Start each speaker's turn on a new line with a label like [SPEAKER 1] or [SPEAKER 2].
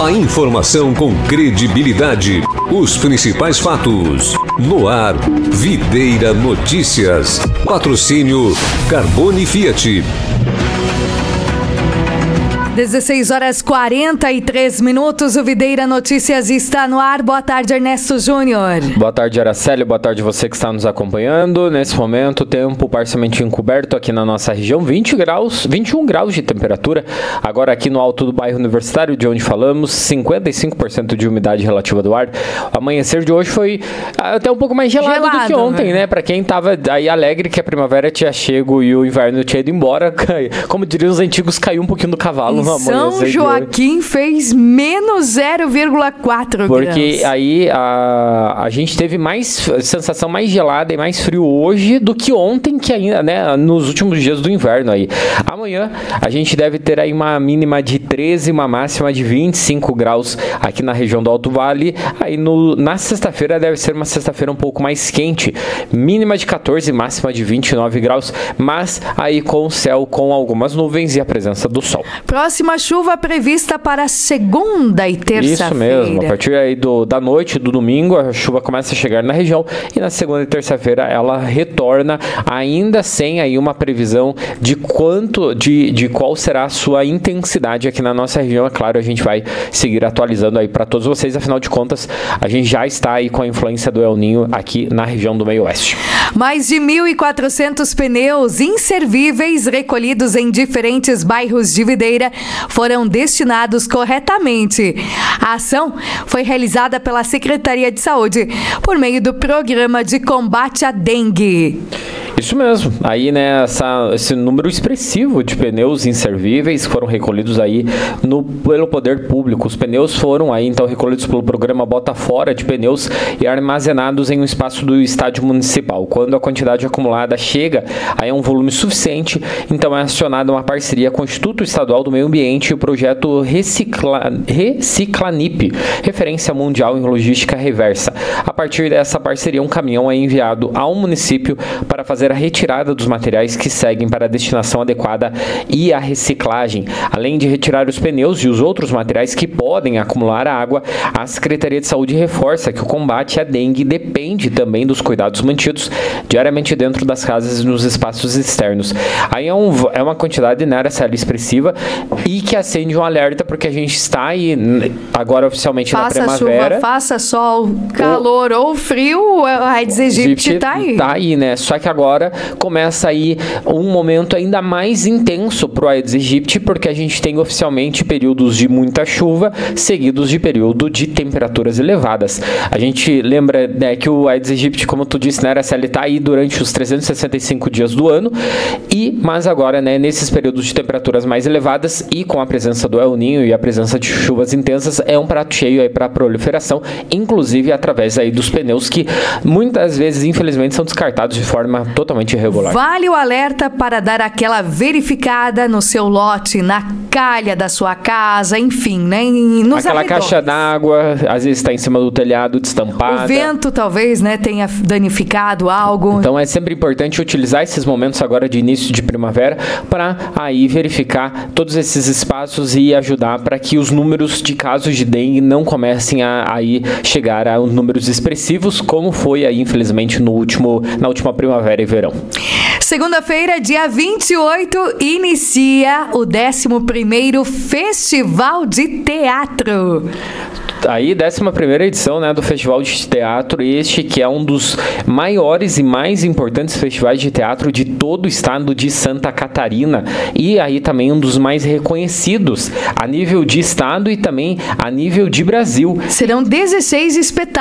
[SPEAKER 1] A informação com credibilidade. Os principais fatos. No ar, Videira Notícias. Patrocínio Carbone Fiat.
[SPEAKER 2] 16h43, o Videira Notícias está no ar. Boa tarde, Ernesto Júnior.
[SPEAKER 3] Boa tarde, Araceli. Boa tarde você que está nos acompanhando. Nesse momento, tempo parcialmente encoberto aqui na nossa região, 21 graus de temperatura. Agora aqui no alto do bairro Universitário, de onde falamos, 55% de umidade relativa do ar. O amanhecer de hoje foi até um pouco mais gelado do que ontem, né? Para quem estava aí alegre que a primavera tinha chego e o inverno tinha ido embora, como diriam os antigos, caiu um pouquinho do cavalo.
[SPEAKER 2] São Joaquim fez menos 0,4 graus.
[SPEAKER 3] Porque aí a gente teve sensação mais gelada e mais frio hoje do que ontem, que ainda, né, nos últimos dias do inverno aí. Amanhã a gente deve ter aí uma mínima de 13, uma máxima de 25 graus aqui na região do Alto Vale. Aí na sexta-feira deve ser uma sexta-feira um pouco mais quente, mínima de 14, máxima de 29 graus, mas aí com o céu com algumas nuvens e a presença do sol.
[SPEAKER 2] Próxima chuva prevista para segunda e terça-feira.
[SPEAKER 3] Isso mesmo, a partir aí da noite do domingo a chuva começa a chegar na região e na segunda e terça-feira ela retorna, ainda sem aí uma previsão de qual será a sua intensidade aqui na nossa região. É claro, a gente vai seguir atualizando aí para todos vocês, afinal de contas a gente já está aí com a influência do El Ninho aqui na região do meio oeste.
[SPEAKER 2] Mais de 1.400 pneus inservíveis recolhidos em diferentes bairros de Videira foram destinados corretamente. A ação foi realizada pela Secretaria de Saúde por meio do Programa de Combate à Dengue.
[SPEAKER 3] Isso mesmo. Aí, né, esse número expressivo de pneus inservíveis foram recolhidos aí pelo poder público. Os pneus foram aí, então, recolhidos pelo programa Bota Fora de Pneus e armazenados em um espaço do estádio municipal. Quando a quantidade acumulada chega a um volume suficiente, então é acionada uma parceria com o Instituto Estadual do Meio Ambiente e o projeto Reciclanip, referência mundial em logística reversa. A partir dessa parceria, um caminhão é enviado ao município para fazer a retirada dos materiais que seguem para a destinação adequada e a reciclagem. Além de retirar os pneus e os outros materiais que podem acumular água, a Secretaria de Saúde reforça que o combate à dengue depende também dos cuidados mantidos diariamente dentro das casas e nos espaços externos. Aí é uma quantidade, né, expressiva e que acende um alerta porque a gente está aí agora oficialmente na primavera.
[SPEAKER 2] Chuva, faça sol, calor ou frio, a Aedes aegypti está aí.
[SPEAKER 3] Está aí, né? Só que agora começa aí um momento ainda mais intenso para o Aedes aegypti, porque a gente tem oficialmente períodos de muita chuva seguidos de período de temperaturas elevadas. A gente lembra, né, que o Aedes aegypti, como tu disse, né, ele está aí durante os 365 dias do ano, mas agora, né, nesses períodos de temperaturas mais elevadas e com a presença do El Ninho e a presença de chuvas intensas, é um prato cheio aí para a proliferação, inclusive através aí dos pneus que muitas vezes, infelizmente, são descartados de forma totalmente irregular.
[SPEAKER 2] Vale o alerta para dar aquela verificada no seu lote, na calha da sua casa, enfim, né? Nos
[SPEAKER 3] aquela
[SPEAKER 2] arredores.
[SPEAKER 3] Caixa d'água, às vezes está em cima do telhado, destampada.
[SPEAKER 2] O vento talvez, né, tenha danificado algo.
[SPEAKER 3] Então é sempre importante utilizar esses momentos agora de início de primavera para aí verificar todos esses espaços e ajudar para que os números de casos de dengue não comecem a aí chegar a números expressivos, como foi aí, infelizmente, na última primavera e verão.
[SPEAKER 2] Segunda-feira, dia 28, inicia o 11º Festival de Teatro.
[SPEAKER 3] Aí, 11ª edição, né, do Festival de Teatro, este que é um dos maiores e mais importantes festivais de teatro de todo o estado de Santa Catarina e aí também um dos mais reconhecidos a nível de estado e também a nível de Brasil.
[SPEAKER 2] Serão 16 espetáculos.